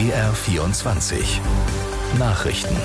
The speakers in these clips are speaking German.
BR24 Nachrichten.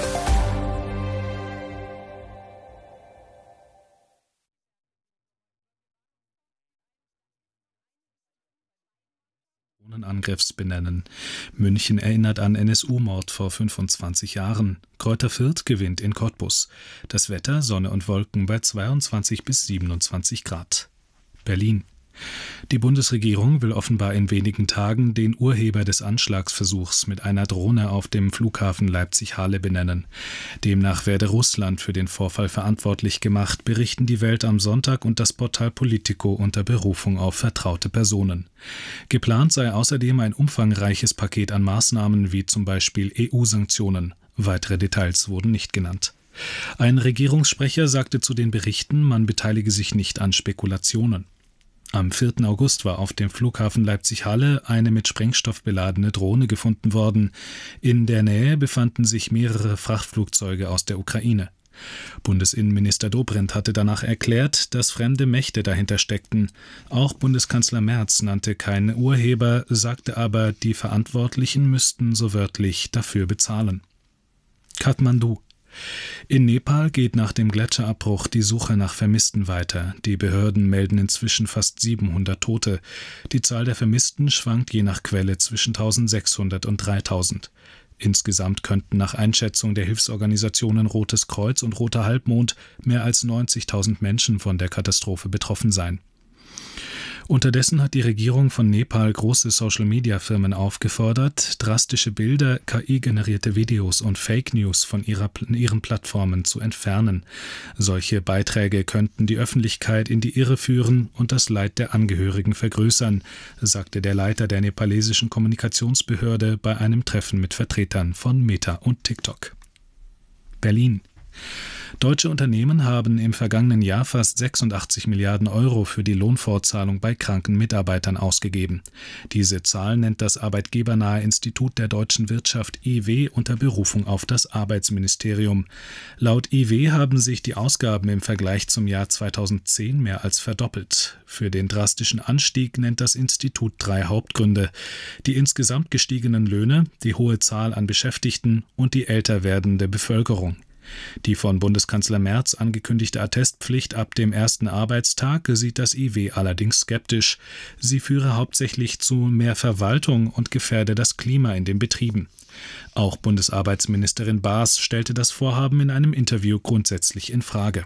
Angriffs benennen. München erinnert an NSU-Mord vor 25 Jahren. Greuther Fürth gewinnt in Cottbus. Das Wetter: Sonne und Wolken bei 22 bis 27 Grad. Berlin. Die Bundesregierung will offenbar in wenigen Tagen den Urheber des Anschlagsversuchs mit einer Drohne auf dem Flughafen Leipzig-Halle benennen. Demnach werde Russland für den Vorfall verantwortlich gemacht, berichten die Welt am Sonntag und das Portal Politico unter Berufung auf vertraute Personen. Geplant sei außerdem ein umfangreiches Paket an Maßnahmen wie zum Beispiel EU-Sanktionen. Weitere Details wurden nicht genannt. Ein Regierungssprecher sagte zu den Berichten, man beteilige sich nicht an Spekulationen. Am 4. August war auf dem Flughafen Leipzig-Halle eine mit Sprengstoff beladene Drohne gefunden worden. In der Nähe befanden sich mehrere Frachtflugzeuge aus der Ukraine. Bundesinnenminister Dobrindt hatte danach erklärt, dass fremde Mächte dahinter steckten. Auch Bundeskanzler Merz nannte keine Urheber, sagte aber, die Verantwortlichen müssten so wörtlich dafür bezahlen. Kathmandu. In Nepal geht nach dem Gletscherabbruch die Suche nach Vermissten weiter. Die Behörden melden inzwischen fast 700 Tote. Die Zahl der Vermissten schwankt je nach Quelle zwischen 1600 und 3000. Insgesamt könnten nach Einschätzung der Hilfsorganisationen Rotes Kreuz und Roter Halbmond mehr als 90.000 Menschen von der Katastrophe betroffen sein. Unterdessen hat die Regierung von Nepal große Social-Media-Firmen aufgefordert, drastische Bilder, KI-generierte Videos und Fake News von ihren Plattformen zu entfernen. Solche Beiträge könnten die Öffentlichkeit in die Irre führen und das Leid der Angehörigen vergrößern, sagte der Leiter der nepalesischen Kommunikationsbehörde bei einem Treffen mit Vertretern von Meta und TikTok. Berlin. Deutsche Unternehmen haben im vergangenen Jahr fast 86 Milliarden Euro für die Lohnfortzahlung bei kranken Mitarbeitern ausgegeben. Diese Zahl nennt das arbeitgebernahe Institut der deutschen Wirtschaft IW unter Berufung auf das Arbeitsministerium. Laut IW haben sich die Ausgaben im Vergleich zum Jahr 2010 mehr als verdoppelt. Für den drastischen Anstieg nennt das Institut 3 Hauptgründe: die insgesamt gestiegenen Löhne, die hohe Zahl an Beschäftigten und die älter werdende Bevölkerung. Die von Bundeskanzler Merz angekündigte Attestpflicht ab dem ersten Arbeitstag sieht das IW allerdings skeptisch. Sie führe hauptsächlich zu mehr Verwaltung und gefährde das Klima in den Betrieben. Auch Bundesarbeitsministerin Baas stellte das Vorhaben in einem Interview grundsätzlich in Frage.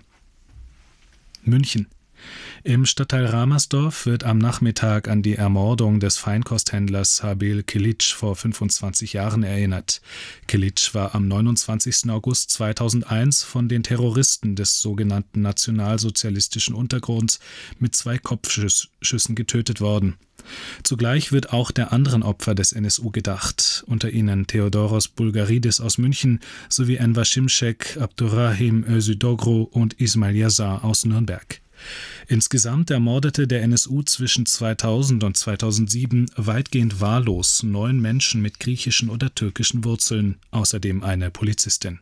München. Im Stadtteil Ramersdorf wird am Nachmittag an die Ermordung des Feinkosthändlers Habil Kilic vor 25 Jahren erinnert. Kilic war am 29. August 2001 von den Terroristen des sogenannten nationalsozialistischen Untergrunds mit 2 Kopfschüssen getötet worden. Zugleich wird auch der anderen Opfer des NSU gedacht, unter ihnen Theodoros Bulgaridis aus München sowie Enver Şimşek, Abdurrahim Özüdoglu und Ismail Yazar aus Nürnberg. Insgesamt ermordete der NSU zwischen 2000 und 2007 weitgehend wahllos 9 Menschen mit griechischen oder türkischen Wurzeln, außerdem eine Polizistin.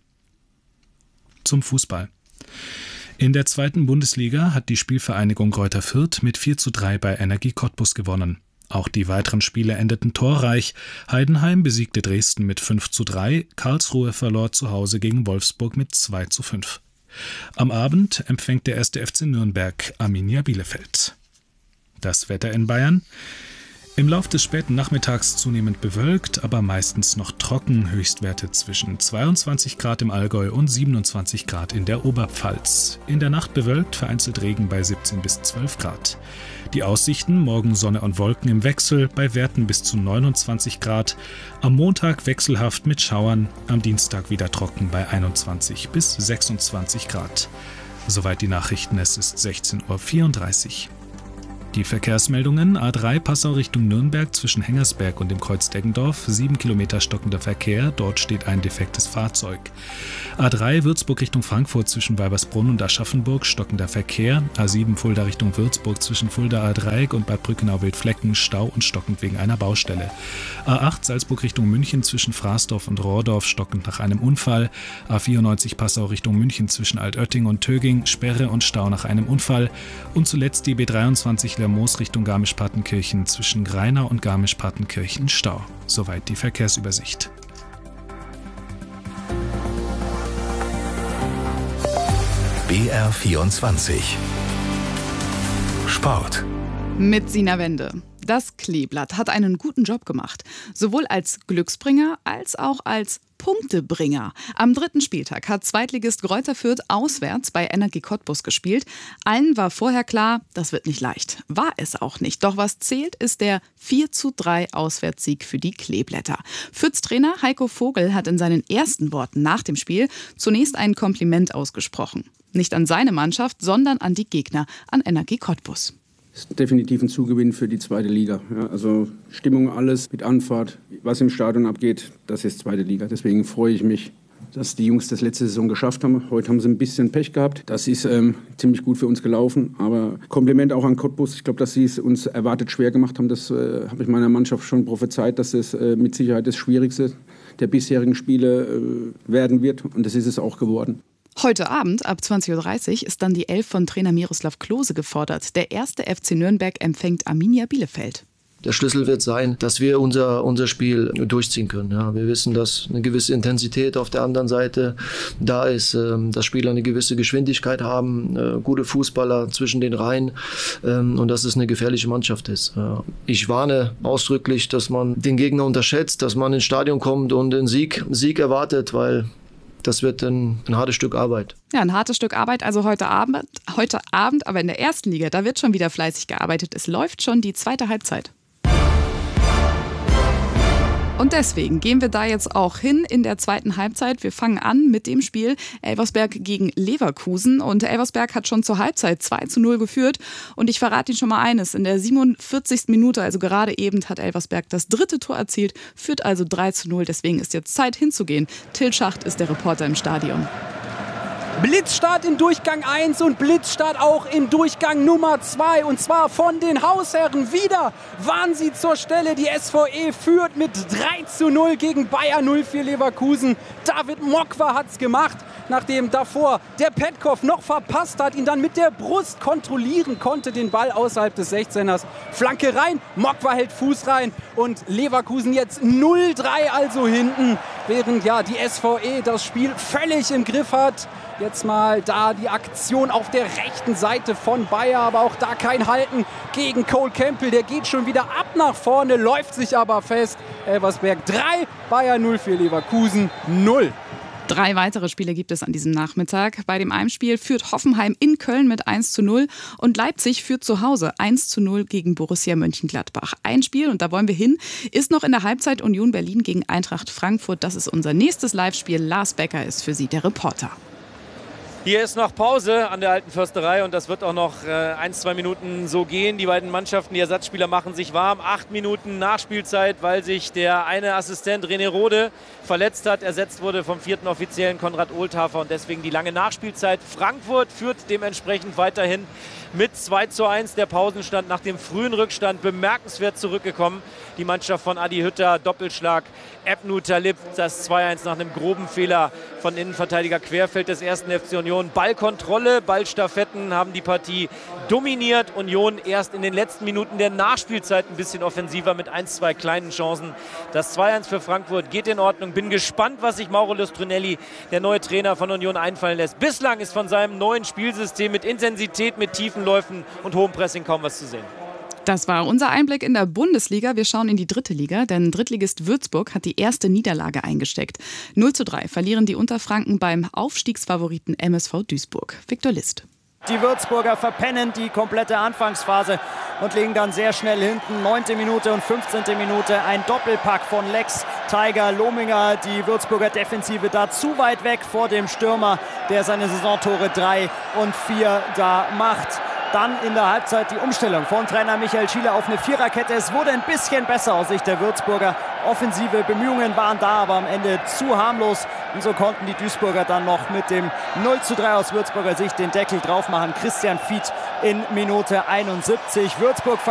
Zum Fußball. In der 2. Bundesliga hat die Spielvereinigung Greuther Fürth mit 4:3 bei Energie Cottbus gewonnen. Auch die weiteren Spiele endeten torreich. Heidenheim besiegte Dresden mit 5:3, Karlsruhe verlor zu Hause gegen Wolfsburg mit 2:5. Am Abend empfängt der 1. FC Nürnberg Arminia Bielefeld. Das Wetter in Bayern: Im Lauf des späten Nachmittags zunehmend bewölkt, aber meistens noch trocken. Höchstwerte zwischen 22 Grad im Allgäu und 27 Grad in der Oberpfalz. In der Nacht bewölkt, vereinzelt Regen bei 17 bis 12 Grad. Die Aussichten: morgen Sonne und Wolken im Wechsel, bei Werten bis zu 29 Grad. Am Montag wechselhaft mit Schauern, am Dienstag wieder trocken bei 21 bis 26 Grad. Soweit die Nachrichten, es ist 16:34 Uhr. Die Verkehrsmeldungen: A3 Passau Richtung Nürnberg zwischen Hengersberg und dem Kreuz Deggendorf, 7 Kilometer stockender Verkehr, dort steht ein defektes Fahrzeug. A3 Würzburg Richtung Frankfurt zwischen Weibersbrunn und Aschaffenburg, stockender Verkehr. A7 Fulda Richtung Würzburg zwischen Fulda A-Dreieck und Bad Brückenau-Wildflecken, Stau und stockend wegen einer Baustelle. A8 Salzburg Richtung München zwischen Fraßdorf und Rohrdorf, stockend nach einem Unfall. A94 Passau Richtung München zwischen Altötting und Töging, Sperre und Stau nach einem Unfall. Und zuletzt die B23 der Moos Richtung Garmisch-Partenkirchen zwischen Grainau und Garmisch-Partenkirchen Stau. Soweit die Verkehrsübersicht. BR24 Sport. Mit Sina Wende. Das Kleeblatt hat einen guten Job gemacht. Sowohl als Glücksbringer als auch als Punktebringer. Am 3. Spieltag hat Zweitligist Greuther Fürth auswärts bei Energie Cottbus gespielt. Allen war vorher klar, das wird nicht leicht. War es auch nicht. Doch was zählt, ist der 4:3 Auswärtssieg für die Kleeblätter. Fürths Trainer Heiko Vogel hat in seinen ersten Worten nach dem Spiel zunächst ein Kompliment ausgesprochen. Nicht an seine Mannschaft, sondern an die Gegner, an Energie Cottbus. Das ist definitiv ein Zugewinn für die zweite Liga. Ja, also Stimmung, alles mit Anfahrt, was im Stadion abgeht, das ist zweite Liga. Deswegen freue ich mich, dass die Jungs das letzte Saison geschafft haben. Heute haben sie ein bisschen Pech gehabt. Das ist ziemlich gut für uns gelaufen. Aber Kompliment auch an Cottbus. Ich glaube, dass sie es uns erwartet schwer gemacht haben. Das habe ich meiner Mannschaft schon prophezeit, dass es mit Sicherheit das Schwierigste der bisherigen Spiele werden wird. Und das ist es auch geworden. Heute Abend ab 20:30 Uhr ist dann die 11 von Trainer Miroslav Klose gefordert. Der erste FC Nürnberg empfängt Arminia Bielefeld. Der Schlüssel wird sein, dass wir unser Spiel durchziehen können. Ja, wir wissen, dass eine gewisse Intensität auf der anderen Seite da ist, dass Spieler eine gewisse Geschwindigkeit haben, gute Fußballer zwischen den Reihen und dass es eine gefährliche Mannschaft ist. Ich warne ausdrücklich, dass man den Gegner unterschätzt, dass man ins Stadion kommt und einen Sieg erwartet, weil das wird ein hartes Stück Arbeit. Ja, ein hartes Stück Arbeit, also heute Abend, aber in der ersten Liga, da wird schon wieder fleißig gearbeitet. Es läuft schon die zweite Halbzeit. Und deswegen gehen wir da jetzt auch hin in der zweiten Halbzeit. Wir fangen an mit dem Spiel Elversberg gegen Leverkusen. Und Elversberg hat schon zur Halbzeit 2:0 geführt. Und ich verrate Ihnen schon mal eines. In der 47. Minute, also gerade eben, hat Elversberg das 3. Tor erzielt, führt also 3:0. Deswegen ist jetzt Zeit hinzugehen. Till Schacht ist der Reporter im Stadion. Blitzstart in Durchgang 1 und Blitzstart auch in Durchgang Nummer 2. Und zwar von den Hausherren. Wieder waren sie zur Stelle. Die SVE führt mit 3:0 gegen Bayer 04 Leverkusen. David Mokwa hat's gemacht, nachdem davor der Petkov noch verpasst hat, ihn dann mit der Brust kontrollieren konnte, den Ball außerhalb des 16ers. Flanke rein, Mokwa hält Fuß rein und Leverkusen jetzt 0:3 also hinten, während ja die SVE das Spiel völlig im Griff hat. Jetzt mal da die Aktion auf der rechten Seite von Bayer, aber auch da kein Halten gegen Cole Campbell. Der geht schon wieder ab nach vorne, läuft sich aber fest. Elversberg 3, Bayer 04 Leverkusen 0. 3 weitere Spiele gibt es an diesem Nachmittag. Bei dem Heimspiel führt Hoffenheim in Köln mit 1:0 und Leipzig führt zu Hause 1:0 gegen Borussia Mönchengladbach. Ein Spiel, und da wollen wir hin, ist noch in der Halbzeit Union Berlin gegen Eintracht Frankfurt. Das ist unser nächstes Live-Spiel. Lars Becker ist für Sie der Reporter. Hier ist noch Pause an der Alten Försterei und das wird auch noch 1-2 Minuten so gehen. Die beiden Mannschaften, die Ersatzspieler, machen sich warm. 8 Minuten Nachspielzeit, weil sich der eine Assistent René Rode verletzt hat. Ersetzt wurde vom 4. Offiziellen Konrad Ohlthafer und deswegen die lange Nachspielzeit. Frankfurt führt dementsprechend weiterhin mit 2:1. Der Pausenstand nach dem frühen Rückstand bemerkenswert zurückgekommen. Die Mannschaft von Adi Hütter, Doppelschlag, Ebnu Talib, das 2:1 nach einem groben Fehler von Innenverteidiger Querfeld des 1. FC Union. Ballkontrolle, Ballstaffetten haben die Partie dominiert. Union erst in den letzten Minuten der Nachspielzeit ein bisschen offensiver mit 1-2 kleinen Chancen. Das 2:1 für Frankfurt geht in Ordnung. Bin gespannt, was sich Mauro Lustrinelli, der neue Trainer von Union, einfallen lässt. Bislang ist von seinem neuen Spielsystem mit Intensität, mit tiefen Läufen und hohem Pressing kaum was zu sehen. Das war unser Einblick in der Bundesliga. Wir schauen in die 3. Liga, denn Drittligist Würzburg hat die erste Niederlage eingesteckt. 0:3 verlieren die Unterfranken beim Aufstiegsfavoriten MSV Duisburg. Viktor List. Die Würzburger verpennen die komplette Anfangsphase und liegen dann sehr schnell hinten. 9. Minute und 15. Minute ein Doppelpack von Lex, Tiger, Lohminger. Die Würzburger Defensive da zu weit weg vor dem Stürmer, der seine Saisontore 3 und 4 da macht. Dann in der Halbzeit die Umstellung von Trainer Michael Schiele auf eine Viererkette. Es wurde ein bisschen besser aus Sicht der Würzburger. Offensive Bemühungen waren da, aber am Ende zu harmlos. Und so konnten die Duisburger dann noch mit dem 0:3 aus Würzburger Sicht den Deckel drauf machen. Christian Fied in Minute 71. Würzburg